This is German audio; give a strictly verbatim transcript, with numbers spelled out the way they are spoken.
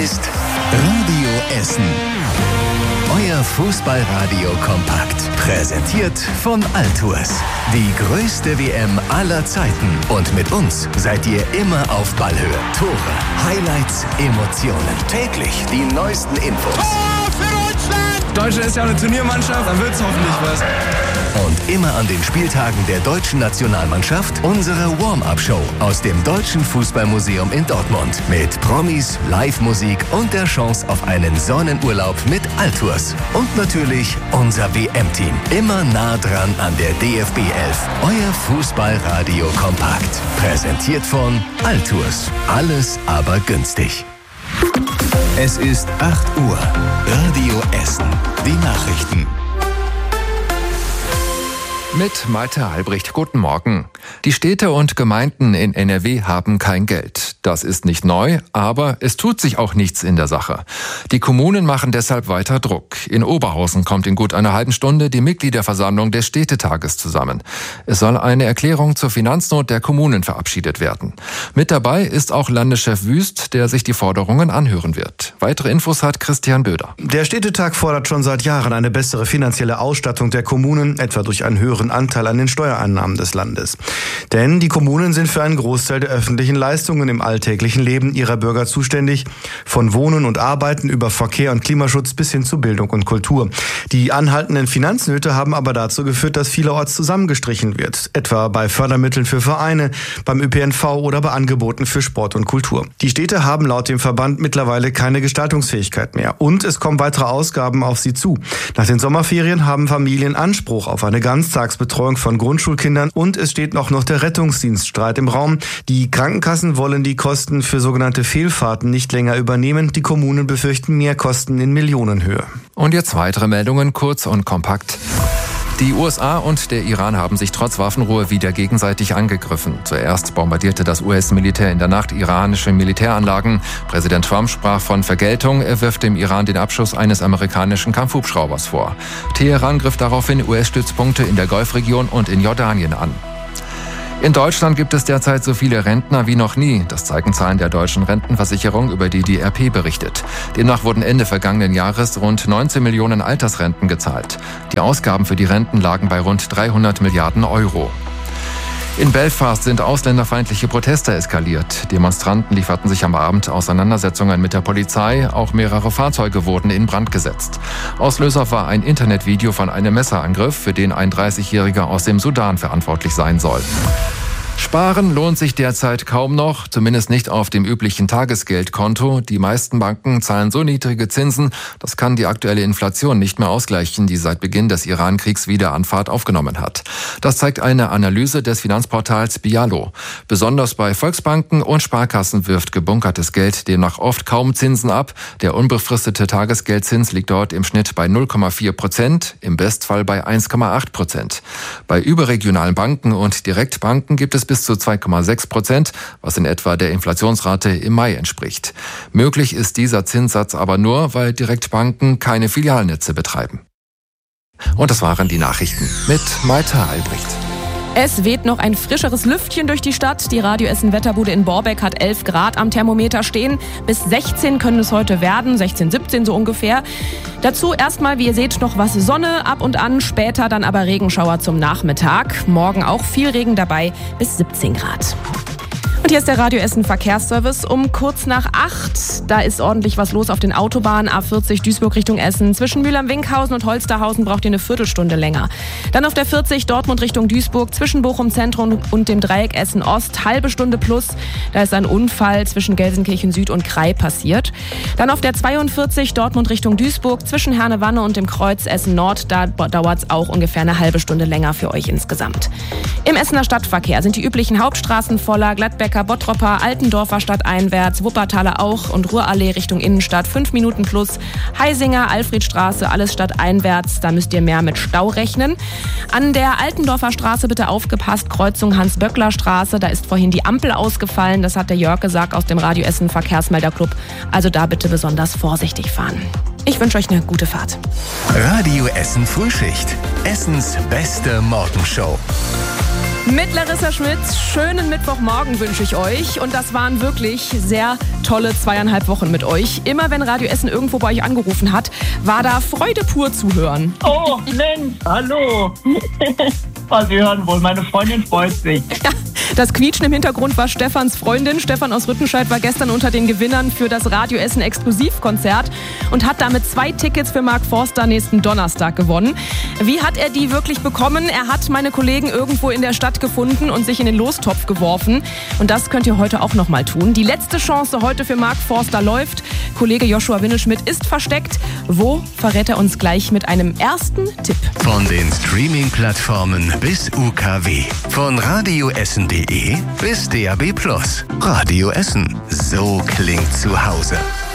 ist Radio Essen. Euer Fußballradio kompakt. Präsentiert von Altours. Die größte W M aller Zeiten. Und mit uns seid ihr immer auf Ballhöhe. Tore, Highlights, Emotionen. Täglich die neuesten Infos. Tor für Deutschland! Deutschland ist ja eine Turniermannschaft, dann wird's hoffentlich was. Und immer an den Spieltagen der deutschen Nationalmannschaft unsere Warm-Up-Show aus dem Deutschen Fußballmuseum in Dortmund. Mit Promis, Live-Musik und der Chance auf einen Sonnenurlaub mit Altours. Und natürlich unser W M-Team. Immer nah dran an der D F B elf. Euer Fußballradio kompakt. Präsentiert von Altours. Alles aber günstig. Es ist acht Uhr. Radio Essen. Die Nachrichten. Mit Malte Albrecht, guten Morgen. Die Städte und Gemeinden in N R W haben kein Geld. Das ist nicht neu, aber es tut sich auch nichts in der Sache. Die Kommunen machen deshalb weiter Druck. In Oberhausen kommt in gut einer halben Stunde die Mitgliederversammlung des Städtetages zusammen. Es soll eine Erklärung zur Finanznot der Kommunen verabschiedet werden. Mit dabei ist auch Landeschef Wüst, der sich die Forderungen anhören wird. Weitere Infos hat Christian Böder. Der Städtetag fordert schon seit Jahren eine bessere finanzielle Ausstattung der Kommunen, etwa durch einen höheren Anteil an den Steuereinnahmen des Landes. Denn die Kommunen sind für einen Großteil der öffentlichen Leistungen im alltäglichen Leben ihrer Bürger zuständig, von Wohnen und Arbeiten über Verkehr und Klimaschutz bis hin zu Bildung und Kultur. Die anhaltenden Finanznöte haben aber dazu geführt, dass vielerorts zusammengestrichen wird, etwa bei Fördermitteln für Vereine, beim Ö P N V oder bei Angeboten für Sport und Kultur. Die Städte haben laut dem Verband mittlerweile keine Gestaltungsfähigkeit mehr und es kommen weitere Ausgaben auf sie zu. Nach den Sommerferien haben Familien Anspruch auf eine Ganztagsbetreuung von Grundschulkindern und es steht auch noch der Rettungsdienststreit im Raum. Die Krankenkassen wollen die Kosten für sogenannte Fehlfahrten nicht länger übernehmen. Die Kommunen befürchten Mehrkosten in Millionenhöhe. Und jetzt weitere Meldungen, kurz und kompakt. Die U S A und der Iran haben sich trotz Waffenruhe wieder gegenseitig angegriffen. Zuerst bombardierte das U S-Militär in der Nacht iranische Militäranlagen. Präsident Trump sprach von Vergeltung. Er wirft dem Iran den Abschuss eines amerikanischen Kampfhubschraubers vor. Teheran griff daraufhin U S-Stützpunkte in der Golfregion und in Jordanien an. In Deutschland gibt es derzeit so viele Rentner wie noch nie. Das zeigen Zahlen der deutschen Rentenversicherung, über die die R P berichtet. Demnach wurden Ende vergangenen Jahres rund neunzehn Millionen Altersrenten gezahlt. Die Ausgaben für die Renten lagen bei rund dreihundert Milliarden Euro. In Belfast sind ausländerfeindliche Proteste eskaliert. Demonstranten lieferten sich am Abend Auseinandersetzungen mit der Polizei. Auch mehrere Fahrzeuge wurden in Brand gesetzt. Auslöser war ein Internetvideo von einem Messerangriff, für den ein dreißigjähriger aus dem Sudan verantwortlich sein soll. Sparen lohnt sich derzeit kaum noch, zumindest nicht auf dem üblichen Tagesgeldkonto. Die meisten Banken zahlen so niedrige Zinsen, das kann die aktuelle Inflation nicht mehr ausgleichen, die seit Beginn des Iran-Kriegs wieder an Fahrt aufgenommen hat. Das zeigt eine Analyse des Finanzportals Bialo. Besonders bei Volksbanken und Sparkassen wirft gebunkertes Geld demnach oft kaum Zinsen ab. Der unbefristete Tagesgeldzins liegt dort im Schnitt bei null Komma vier Prozent, im Bestfall bei eins Komma acht Prozent. Bei überregionalen Banken und Direktbanken gibt es bis zu zwei Komma sechs Prozent, was in etwa der Inflationsrate im Mai entspricht. Möglich ist dieser Zinssatz aber nur, weil Direktbanken keine Filialnetze betreiben. Und das waren die Nachrichten mit Malte Albrecht. Es weht noch ein frischeres Lüftchen durch die Stadt. Die Radio Essen Wetterbude in Borbeck hat elf Grad am Thermometer stehen. Bis sechzehn können es heute werden, sechzehn, siebzehn so ungefähr. Dazu erstmal, wie ihr seht, noch was Sonne ab und an, später dann aber Regenschauer zum Nachmittag. Morgen auch viel Regen dabei, bis siebzehn Grad. Und hier ist der Radio Essen Verkehrsservice um kurz nach acht. Da ist ordentlich was los auf den Autobahnen. A vierzig Duisburg Richtung Essen. Zwischen Mülheim-Winkhausen und Holsterhausen braucht ihr eine Viertelstunde länger. Dann auf der vierzig Dortmund Richtung Duisburg. Zwischen Bochum Zentrum und dem Dreieck Essen Ost. Halbe Stunde plus. Da ist ein Unfall zwischen Gelsenkirchen Süd und Krai passiert. Dann auf der zweiundvierzig Dortmund Richtung Duisburg. Zwischen Herne-Wanne und dem Kreuz Essen Nord. Da dauert es auch ungefähr eine halbe Stunde länger für euch insgesamt. Im Essener Stadtverkehr sind die üblichen Hauptstraßen voller. Gladbecker, Bottropper, Altendorfer stadteinwärts, Wuppertaler auch und Ruhrallee Richtung Innenstadt, fünf Minuten plus. Heisinger, Alfredstraße, alles stadteinwärts, da müsst ihr mehr mit Stau rechnen. An der Altendorfer Straße bitte aufgepasst, Kreuzung Hans-Böckler-Straße, da ist vorhin die Ampel ausgefallen, das hat der Jörg gesagt aus dem Radio Essen Verkehrsmelderclub. Also da bitte besonders vorsichtig fahren. Ich wünsche euch eine gute Fahrt. Radio Essen Frühschicht. Essens beste Morgenshow. Mit Larissa Schmidt, schönen Mittwochmorgen wünsche ich euch. Und das waren wirklich sehr tolle zweieinhalb Wochen mit euch. Immer wenn Radio Essen irgendwo bei euch angerufen hat, war da Freude pur zu hören. Oh, Mensch, hallo. Was Sie hören wohl, meine Freundin freut sich. Ja, das Quietschen im Hintergrund war Stefans Freundin. Stefan aus Rüttenscheid war gestern unter den Gewinnern für das Radio Essen Exklusivkonzert und hat damit zwei Tickets für Mark Forster nächsten Donnerstag gewonnen. Wie hat er die wirklich bekommen? Er hat meine Kollegen irgendwo in der Stadt gefunden und sich in den Lostopf geworfen. Und das könnt ihr heute auch noch mal tun. Die letzte Chance heute für Mark Forster läuft. Kollege Joshua Windelschmidt ist versteckt. Wo, verrät er uns gleich mit einem ersten Tipp. Von den Streaming-Plattformen bis U K W. Von radioessen punkt de bis D A B plus. Radio Essen. So klingt zu Hause.